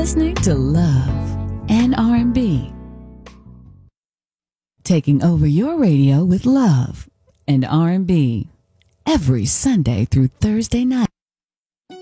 listening to Love and R&B. Taking over your radio with Love and R&B every Sunday through Thursday night.